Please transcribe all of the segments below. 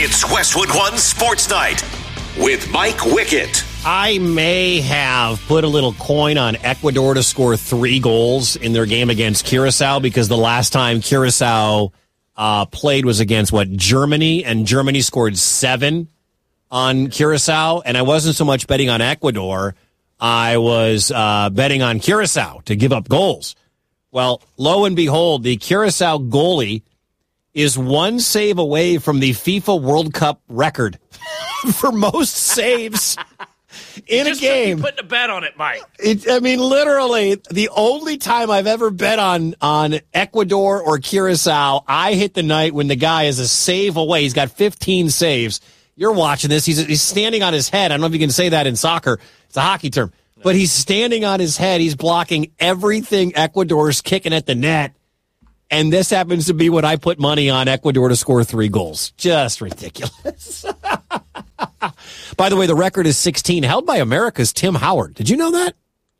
It's Westwood One Sports Night with Mike Wickett. I may have put a little coin on Ecuador to score 3 goals in their game against Curacao because the last time Curacao played was against, Germany, and Germany scored 7 on Curacao, and I wasn't so much betting on Ecuador. I was betting on Curacao to give up goals. Well, lo and behold, the Curacao goalie is 1 save away from the FIFA World Cup record for most saves in a game. Putting a bet on it, Mike. Literally, the only time I've ever bet on Ecuador or Curacao, I hit the night when the guy is a save away. He's got 15 saves. You're watching this. He's standing on his head. I don't know if you can say that in soccer. It's a hockey term. But he's standing on his head. He's blocking everything Ecuador's kicking at the net. And this happens to be what I put money on Ecuador to score 3 goals. Just ridiculous. By the way, the record is 16, held by America's Tim Howard. Did you know that?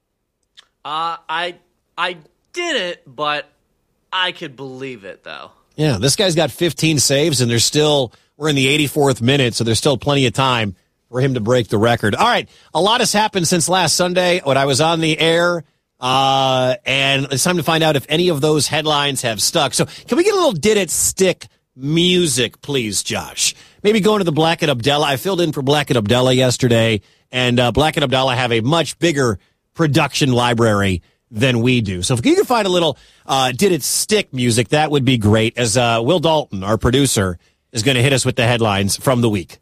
I didn't, but I could believe it, though. Yeah, this guy's got 15 saves, and we're in the 84th minute, so there's still plenty of time for him to break the record. All right, a lot has happened since last Sunday when I was on the air. And it's time to find out if any of those headlines have stuck. So can we get a little Did It Stick music, please, Josh? Maybe going to the Black and Abdallah. I filled in for Black and Abdallah yesterday, and Black and Abdallah have a much bigger production library than we do. So if you can find a little Did It Stick music, that would be great, as Will Dalton, our producer, is going to hit us with the headlines from the week.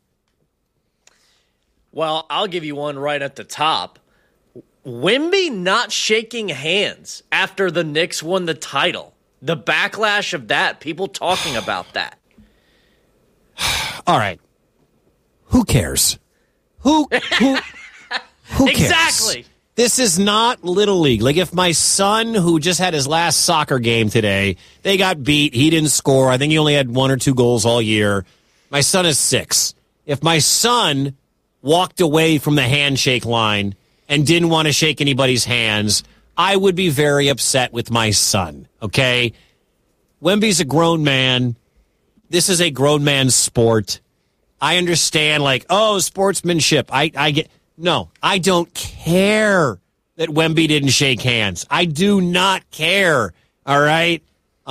Well, I'll give you one right at the top. Wemby not shaking hands after the Knicks won the title. The backlash of that, people talking about that. All right. Who cares? Who cares? Exactly. This is not Little League. Like, if my son, who just had his last soccer game today, they got beat, he didn't score. I think he only had 1 or 2 goals all year. My son is 6. If my son walked away from the handshake line and didn't want to shake anybody's hands, I would be very upset with my son, okay? Wemby's a grown man. This is a grown man's sport. I understand, sportsmanship. I get... No, I don't care that Wemby didn't shake hands. I do not care, all right?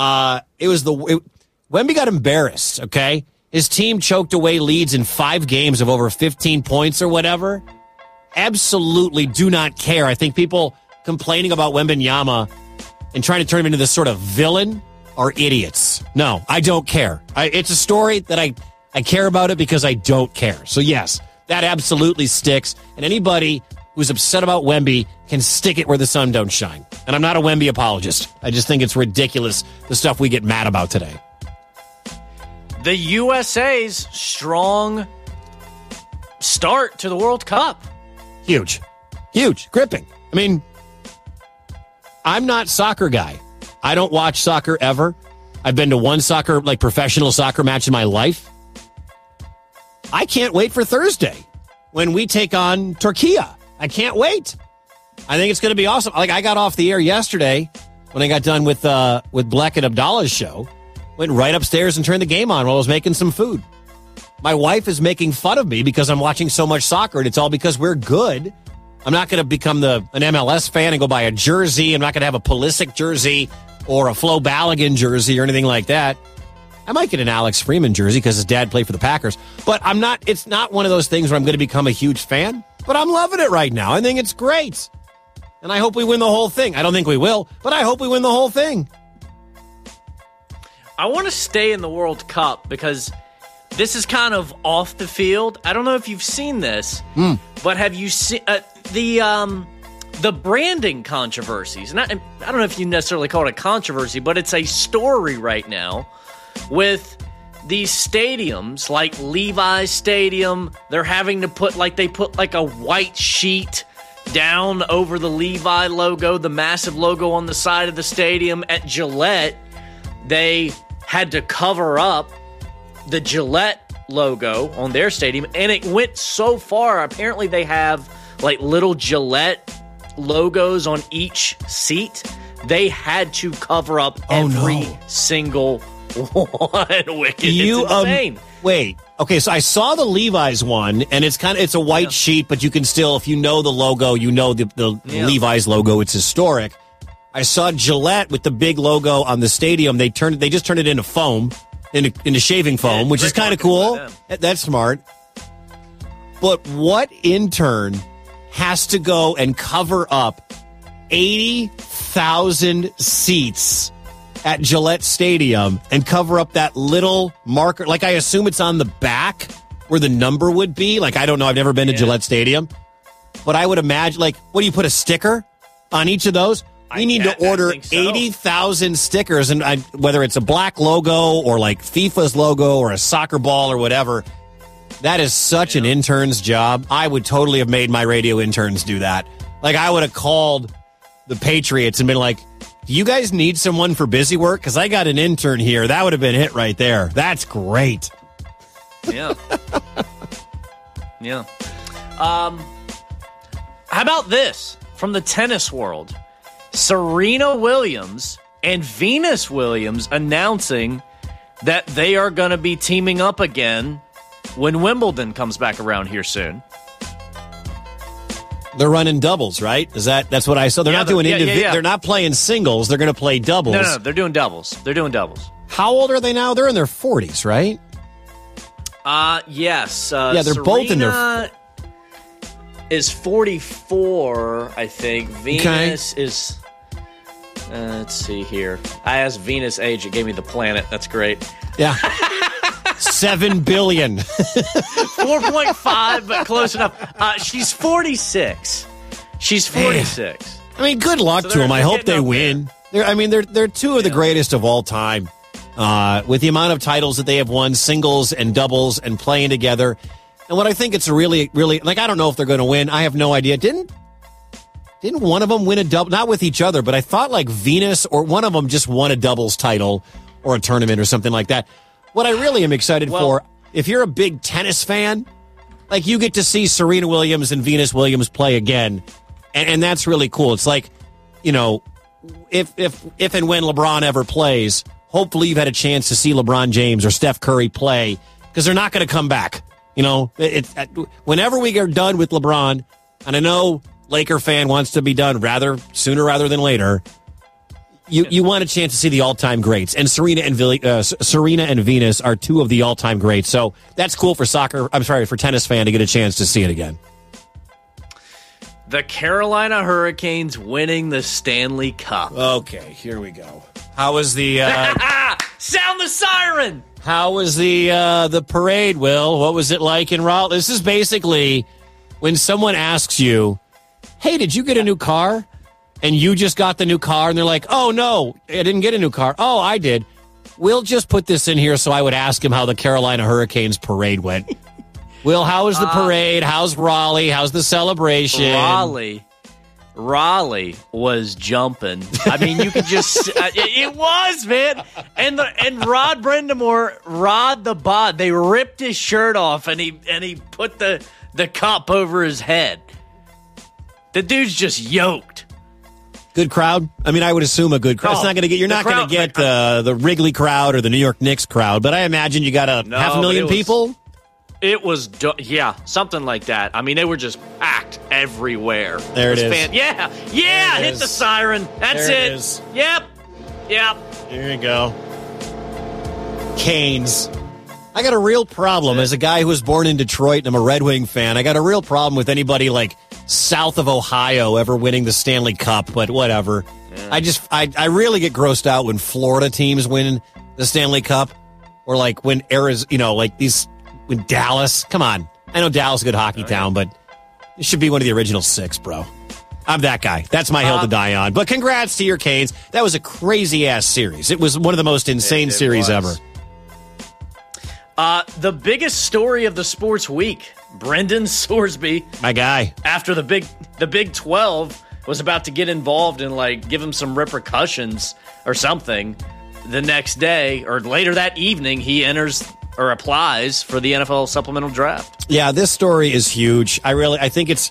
Wemby got embarrassed, okay? His team choked away leads in 5 games of over 15 points or whatever. Absolutely do not care. I think people complaining about Wembanyama and trying to turn him into this sort of villain are idiots. No, I don't care. It's a story that I care about it because I don't care. So, yes, that absolutely sticks. And anybody who's upset about Wemby can stick it where the sun don't shine. And I'm not a Wemby apologist. I just think it's ridiculous, the stuff we get mad about today. The USA's strong start to the World Cup. Huge. Gripping. I mean, I'm not soccer guy. I don't watch soccer ever. I've been to one professional soccer match in my life. I can't wait for Thursday when we take on Turkey. I can't wait. I think it's going to be awesome. I got off the air yesterday when I got done with Black and Abdallah's show. Went right upstairs and turned the game on while I was making some food. My wife is making fun of me because I'm watching so much soccer, and it's all because we're good. I'm not going to become an MLS fan and go buy a jersey. I'm not going to have a Pulisic jersey or a Flo Balogun jersey or anything like that. I might get an Alex Freeman jersey because his dad played for the Packers. But it's not one of those things where I'm going to become a huge fan. But I'm loving it right now. I think it's great. And I hope we win the whole thing. I don't think we will, but I hope we win the whole thing. I want to stay in the World Cup because this is kind of off the field. I don't know if you've seen this, but have you seen the branding controversies? And I don't know if you necessarily call it a controversy, but it's a story right now with these stadiums like Levi's Stadium. They're having to put a white sheet down over the Levi logo, the massive logo on the side of the stadium. At Gillette, they had to cover up the Gillette logo on their stadium, and it went so far. Apparently they have little Gillette logos on each seat. They had to cover up every single What wicked? It's insane. Wait. Okay, so I saw the Levi's one, and it's a white sheet, but you can still, if you know the logo, you know the Levi's logo. It's historic. I saw Gillette with the big logo on the stadium. They just turned it into foam, into shaving foam, which is kind of cool. That's smart. But what intern has to go and cover up 80,000 seats at Gillette Stadium and cover up that little marker? Like, I assume it's on the back where the number would be. Like, I don't know. I've never been to Gillette Stadium. But I would imagine, like, what do you put, a sticker on each of those? We need to order 80,000 stickers, and whether it's a black logo or like FIFA's logo or a soccer ball or whatever. That is such an intern's job. I would totally have made my radio interns do that. Like, I would have called the Patriots and been like, do you guys need someone for busy work? Because I got an intern here. That would have been hit right there. That's great. Yeah. Yeah. How about this from the tennis world? Serena Williams and Venus Williams announcing that they are going to be teaming up again when Wimbledon comes back around here soon. They're running doubles, right? That's what I saw. They're not doing individual. They're not playing singles. They're going to play doubles. No, they're doing doubles. How old are they now? They're in their 40s, right? Yes. They're Serena both in their is 44, I think. Venus is let's see here. I asked Venus age, it gave me the planet. That's great. Yeah. 7 billion. 4.5, but close enough. She's 46. She's 46. I mean, good luck to them. I hope they win. They're two of the greatest of all time. With the amount of titles that they have won, singles and doubles, and playing together. And what I think it's really, really, like, I don't know if they're going to win. I have no idea. Didn't one of them win a double? Not with each other, but I thought like Venus or one of them just won a doubles title or a tournament or something like that. What I really am excited for, if you're a big tennis fan, like, you get to see Serena Williams and Venus Williams play again. And that's really cool. It's like, you know, if and when LeBron ever plays, hopefully you've had a chance to see LeBron James or Steph Curry play, because they're not going to come back. You know, whenever we get done with LeBron, and I know Laker fan wants to be done sooner rather than later, you want a chance to see the all-time greats. And Serena and Venus are two of the all-time greats. So that's cool for for tennis fan to get a chance to see it again. The Carolina Hurricanes winning the Stanley Cup. Okay, here we go. How was the sound the siren? How was the parade, Will? What was it like in Raleigh? This is basically when someone asks you, hey, did you get a new car? And you just got the new car, and they're like, oh, no, I didn't get a new car. Oh, I did. We'll just put this in here so I would ask him how the Carolina Hurricanes parade went. Will, how was the parade? How's Raleigh? How's the celebration? Raleigh was jumping. I mean, you could just it was, man. And Rod Brindamore, the bod, they ripped his shirt off and he put the cup over his head. The dude's just yoked. Good crowd. I mean, I would assume a good crowd. It's not going to get. You're not going to get the Wrigley crowd or the New York Knicks crowd, but I imagine you got 500,000 people. It was, something like that. I mean, they were just packed everywhere. There it is. Hit the siren. That's it. Is. Yep. There you go. Canes. I got a real problem as a guy who was born in Detroit and I'm a Red Wing fan. I got a real problem with anybody like south of Ohio ever winning the Stanley Cup, but whatever. Yeah. I really get grossed out when Florida teams win the Stanley Cup, or like when Arizona, when Dallas. Come on. I know Dallas is a good hockey town, but it should be one of the original 6, bro. I'm that guy. That's my hill to die on. But congrats to your Canes. That was a crazy-ass series. It was one of the most insane series ever. The biggest story of the sports week, Brendan Sorsby. My guy. After the Big 12 was about to get involved and give him some repercussions or something, the next day or later that evening, he enters or applies for the NFL supplemental draft. Yeah, this story is huge. I think it's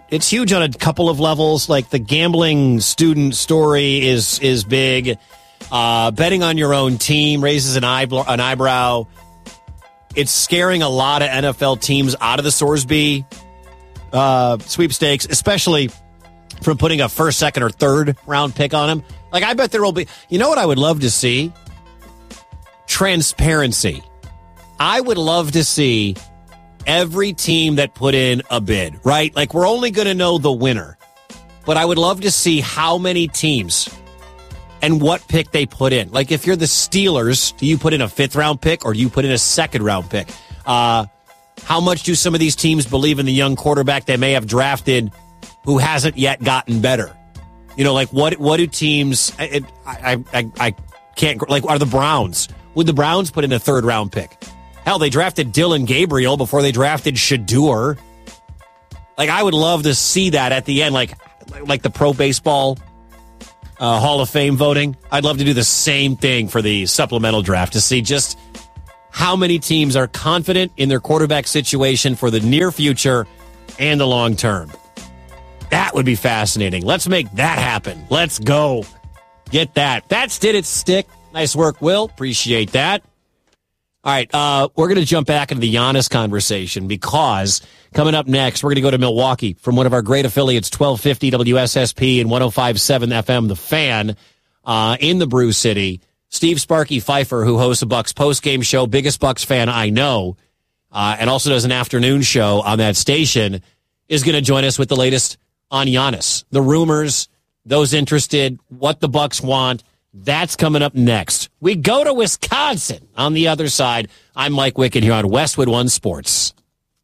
huge on a couple of levels. Like, the gambling student story is big. Betting on your own team raises an eyebrow. It's scaring a lot of NFL teams out of the Sorsby sweepstakes, especially from putting a first, second, or third round pick on him. Like, I bet there will be. You know what I would love to see? Transparency. I would love to see every team that put in a bid, right? Like, we're only going to know the winner. But I would love to see how many teams and what pick they put in. Like, if you're the Steelers, do you put in a 5th round pick or do you put in a 2nd round pick? How much do some of these teams believe in the young quarterback they may have drafted who hasn't yet gotten better? You know, like, what do teams, I can't, like, are the Browns? Would the Browns put in a 3rd round pick? Hell, they drafted Dylan Gabriel before they drafted Shedeur. Like, I would love to see that at the end, like the pro baseball Hall of Fame voting. I'd love to do the same thing for the supplemental draft to see just how many teams are confident in their quarterback situation for the near future and the long term. That would be fascinating. Let's make that happen. Let's go. Get that. That's Did It Stick. Nice work, Will. Appreciate that. All right, we're going to jump back into the Giannis conversation because coming up next, we're going to go to Milwaukee from one of our great affiliates, 1250 WSSP and 105.7 FM, The Fan, in the Brew City. Steve Sparky Pfeiffer, who hosts a Bucks postgame show, biggest Bucks fan I know, and also does an afternoon show on that station, is going to join us with the latest on Giannis. The rumors, those interested, what the Bucks want. That's coming up next. We go to Wisconsin on the other side. I'm Mike Wickett here on Westwood One Sports.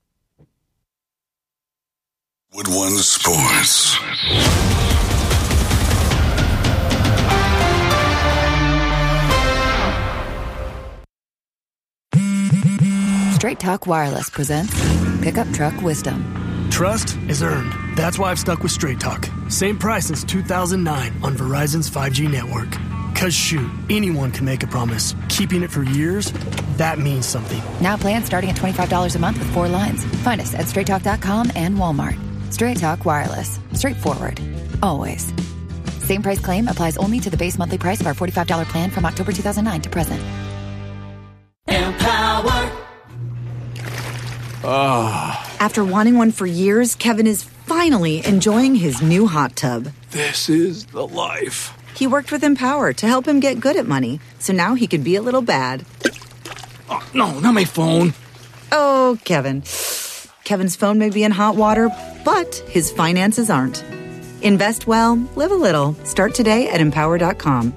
Wood One Sports. Straight Talk Wireless presents Pickup Truck Wisdom. Trust is earned. That's why I've stuck with Straight Talk. Same price since 2009 on Verizon's 5G network. Cause shoot, anyone can make a promise. Keeping it for years, that means something. Now plans starting at $25 a month with 4 lines. Find us at straighttalk.com and Walmart. Straight Talk Wireless. Straightforward. Always. Same price claim applies only to the base monthly price of our $45 plan from October 2009 to present. Empower. After wanting one for years, Kevin is finally enjoying his new hot tub. This is the life. He worked with Empower to help him get good at money, so now he can be a little bad. Oh, no, not my phone. Oh, Kevin. Kevin's phone may be in hot water, but his finances aren't. Invest well, live a little. Start today at Empower.com.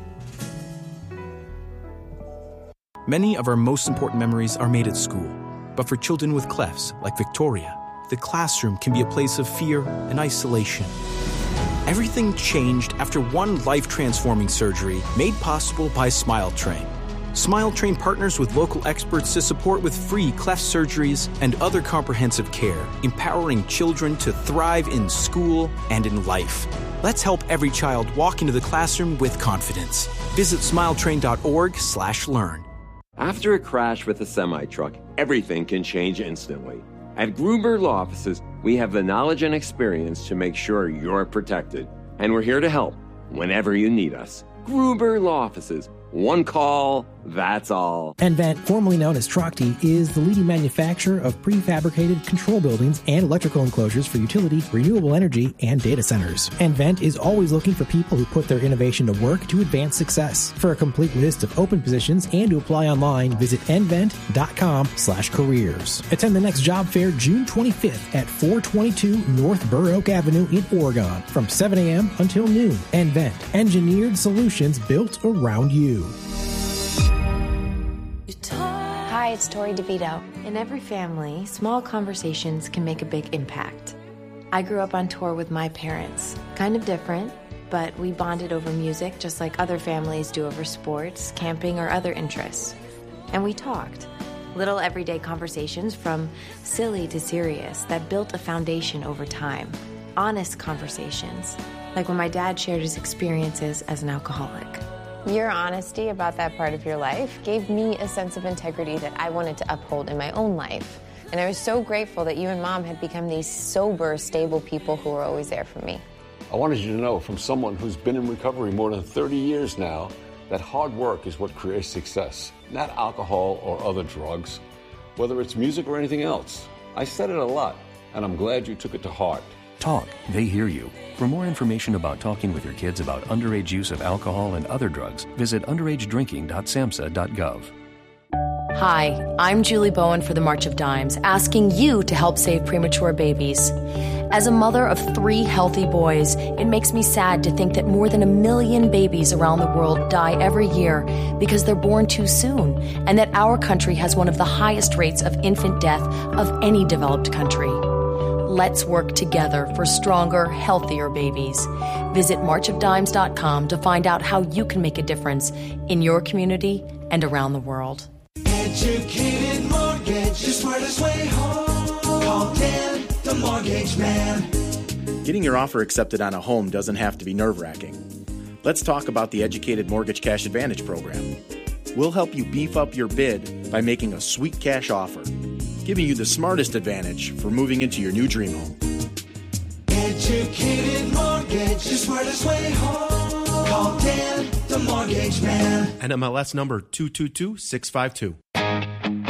Many of our most important memories are made at school. But for children with clefts, like Victoria, the classroom can be a place of fear and isolation. Everything changed after one life-transforming surgery made possible by Smile Train. Smile Train partners with local experts to support with free cleft surgeries and other comprehensive care, empowering children to thrive in school and in life. Let's help every child walk into the classroom with confidence. Visit smiletrain.org/learn. After a crash with a semi-truck, everything can change instantly. At Gruber Law Offices, we have the knowledge and experience to make sure you're protected. And we're here to help whenever you need us. Gruber Law Offices. One call, that's all. nVent, formerly known as Trachte, is the leading manufacturer of prefabricated control buildings and electrical enclosures for utility, renewable energy, and data centers. nVent is always looking for people who put their innovation to work to advance success. For a complete list of open positions and to apply online, visit nvent.com/careers. Attend the next job fair June 25th at 422 North Burr Oak Avenue in Oregon from 7 a.m. until noon. nVent, engineered solutions built around you. Hi, it's Tori DeVito. In every family, small conversations can make a big impact. I grew up on tour with my parents. Kind of different, but we bonded over music just like other families do over sports, camping, or other interests. And we talked. Little everyday conversations from silly to serious that built a foundation over time. Honest conversations, like when my dad shared his experiences as an alcoholic. Your honesty about that part of your life gave me a sense of integrity that I wanted to uphold in my own life. And I was so grateful that you and Mom had become these sober, stable people who were always there for me. I wanted you to know from someone who's been in recovery more than 30 years now that hard work is what creates success, not alcohol or other drugs, whether it's music or anything else. I said it a lot, and I'm glad you took it to heart. Talk, they hear you. For more information about talking with your kids about underage use of alcohol and other drugs, visit underagedrinking.samhsa.gov. Hi, I'm Julie Bowen for the March of Dimes, asking you to help save premature babies. As a mother of 3 healthy boys, it makes me sad to think that more than 1 million babies around the world die every year because they're born too soon, and that our country has one of the highest rates of infant death of any developed country. Let's work together for stronger, healthier babies. Visit marchofdimes.com to find out how you can make a difference in your community and around the world. Educated Mortgage, the smartest way home. Call Dan, the Mortgage Man. Getting your offer accepted on a home doesn't have to be nerve-wracking. Let's talk about the Educated Mortgage Cash Advantage program. We'll help you beef up your bid by making a sweet cash offer, giving you the smartest advantage for moving into your new dream home. Educated Mortgage, the smartest way home. Call Dan, the Mortgage Man. NMLS number 222652.